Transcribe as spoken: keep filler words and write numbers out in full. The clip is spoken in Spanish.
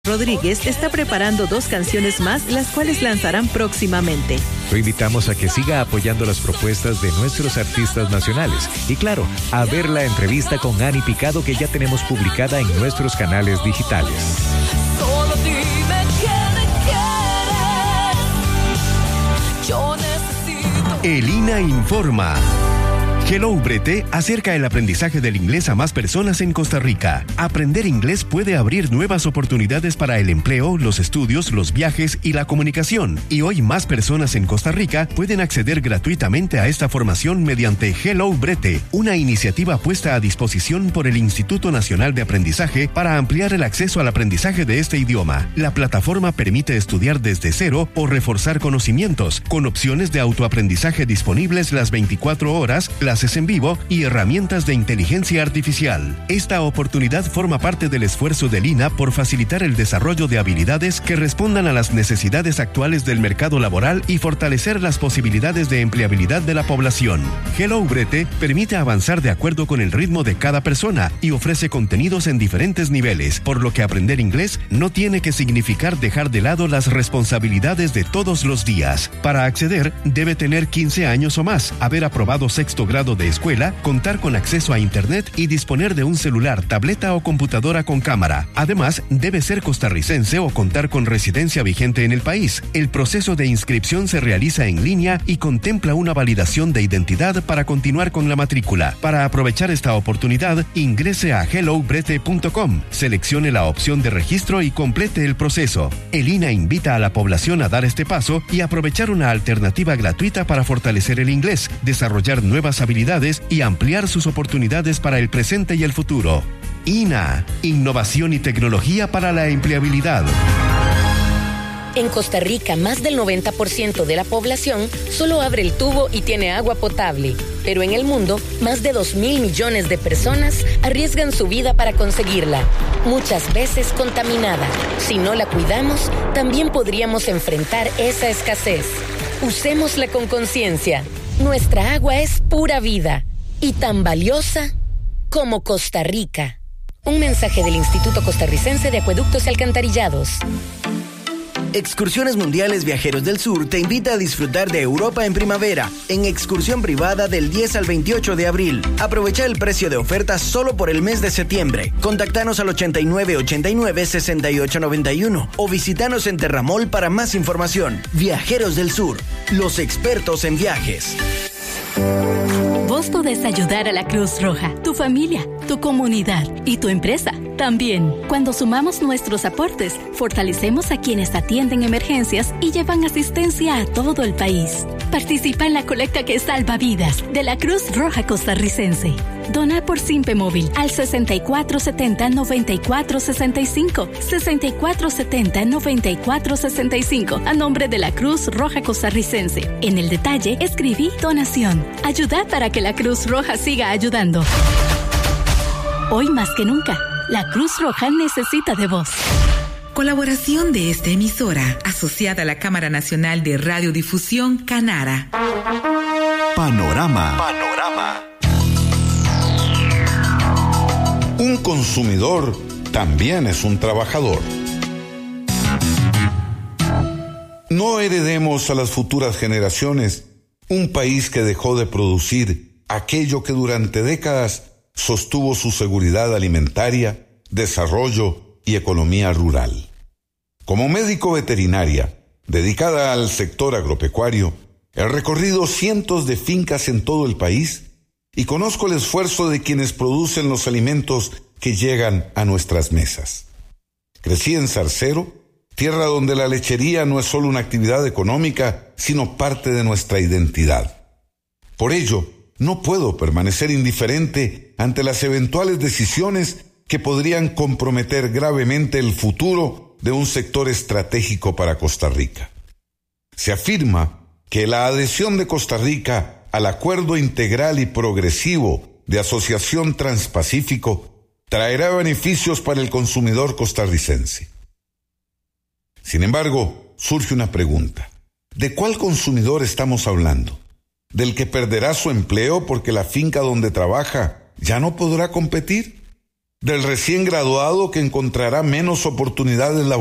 Rodríguez está preparando dos canciones más, las cuales lanzarán próximamente. Lo invitamos a que siga apoyando las propuestas de nuestros artistas nacionales y, claro, a ver la entrevista con Ani Picado que ya tenemos publicada en nuestros canales digitales. Solo dime que me quieres. Yo necesito. El I N A informa. Hello Brete acerca el aprendizaje del inglés a más personas en Costa Rica. Aprender inglés puede abrir nuevas oportunidades para el empleo, los estudios, los viajes y la comunicación. Y hoy más personas en Costa Rica pueden acceder gratuitamente a esta formación mediante Hello Brete, una iniciativa puesta a disposición por el Instituto Nacional de Aprendizaje para ampliar el acceso al aprendizaje de este idioma. La plataforma permite estudiar desde cero o reforzar conocimientos, con opciones de autoaprendizaje disponibles las veinticuatro horas, las en vivo y herramientas de inteligencia artificial. Esta oportunidad forma parte del esfuerzo del I N A por facilitar el desarrollo de habilidades que respondan a las necesidades actuales del mercado laboral y fortalecer las posibilidades de empleabilidad de la población. Hello Brete permite avanzar de acuerdo con el ritmo de cada persona y ofrece contenidos en diferentes niveles, por lo que aprender inglés no tiene que significar dejar de lado las responsabilidades de todos los días. Para acceder, debe tener quince años o más, haber aprobado sexto grado de escuela, contar con acceso a internet y disponer de un celular, tableta o computadora con cámara. Además, debe ser costarricense o contar con residencia vigente en el país. El proceso de inscripción se realiza en línea y contempla una validación de identidad para continuar con la matrícula. Para aprovechar esta oportunidad, ingrese a hello brete punto com, seleccione la opción de registro y complete el proceso. El I N A invita a la población a dar este paso y aprovechar una alternativa gratuita para fortalecer el inglés, desarrollar nuevas habilidades y ampliar sus oportunidades para el presente y el futuro. I N A, innovación y tecnología para la empleabilidad. En Costa Rica, más del noventa por ciento de la población solo abre el tubo y tiene agua potable. Pero en el mundo, más de dos mil millones de personas arriesgan su vida para conseguirla, muchas veces contaminada. Si no la cuidamos, también podríamos enfrentar esa escasez. Usémosla con conciencia. Nuestra agua es pura vida y tan valiosa como Costa Rica. Un mensaje del Instituto Costarricense de Acueductos y Alcantarillados. Excursiones Mundiales Viajeros del Sur te invita a disfrutar de Europa en primavera, en excursión privada del diez al veintiocho de abril. Aprovecha el precio de oferta solo por el mes de septiembre. Contactanos al ochenta y nueve ochenta y nueve sesenta y ocho noventa y uno o visitanos en Terramol para más información. Viajeros del Sur, los expertos en viajes. Vos podés ayudar a la Cruz Roja, tu familia, tu comunidad y tu empresa también. Cuando sumamos nuestros aportes, fortalecemos a quienes atienden emergencias y llevan asistencia a todo el país. Participa en la colecta que salva vidas de la Cruz Roja Costarricense. Dona por Simpe Móvil al sesenta y cuatro setenta noventa y cuatro sesenta y cinco, sesenta y cuatro setenta noventa y cuatro sesenta y cinco a nombre de la Cruz Roja Costarricense. En el detalle escribí donación. Ayuda para que la Cruz Roja siga ayudando. Hoy más que nunca, la Cruz Roja necesita de vos. Colaboración de esta emisora, asociada a la Cámara Nacional de Radiodifusión Canara. Panorama. Panorama. Un consumidor también es un trabajador. No heredemos a las futuras generaciones un país que dejó de producir aquello que durante décadas sostuvo su seguridad alimentaria, desarrollo y economía rural. Como médico veterinaria, dedicada al sector agropecuario, he recorrido cientos de fincas en todo el país y conozco el esfuerzo de quienes producen los alimentos que llegan a nuestras mesas. Crecí en Zarcero, tierra donde la lechería no es solo una actividad económica, sino parte de nuestra identidad. Por ello, no puedo permanecer indiferente ante las eventuales decisiones que podrían comprometer gravemente el futuro de un sector estratégico para Costa Rica. Se afirma que la adhesión de Costa Rica al Acuerdo Integral y Progresivo de Asociación Transpacífico traerá beneficios para el consumidor costarricense. Sin embargo, surge una pregunta. ¿De cuál consumidor estamos hablando? ¿Del que perderá su empleo porque la finca donde trabaja ya no podrá competir? del recién graduado que encontrará menos oportunidades laborales